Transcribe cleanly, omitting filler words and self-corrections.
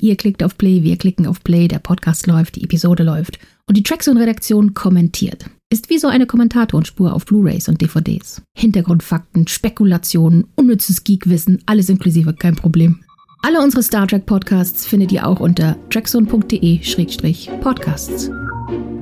Ihr klickt auf Play, wir klicken auf Play, der Podcast läuft, die Episode läuft und die Trackzone-Redaktion kommentiert. Ist wie so eine Kommentatorspur auf Blu-rays und DVDs. Hintergrundfakten, Spekulationen, unnützes Geekwissen, alles inklusive, kein Problem. Alle unsere Star Trek Podcasts findet ihr auch unter trackzone.de/podcasts.